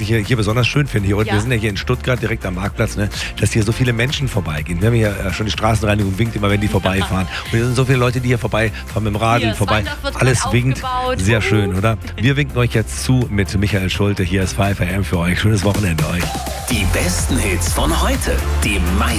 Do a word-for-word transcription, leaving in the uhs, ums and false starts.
ich hier, hier besonders schön finde, hier unten, Ja. wir sind ja hier in Stuttgart, direkt am Marktplatz, ne, dass hier so viele Menschen vorbeigehen. Wir haben hier äh, schon die Straßenreinigung winkt immer, wenn die vorbeifahren. Und hier sind so viele Leute, die hier vorbeifahren mit dem Radl Hier, das vorbei. Wandorf wird Alles gerade winkt. aufgebaut. Sehr Uhu. schön, oder? Wir winken euch jetzt zu mit Michael Schulte. Hier ist five A M für euch. Schönes Wochenende euch. Die besten Hits von heute. Die meisten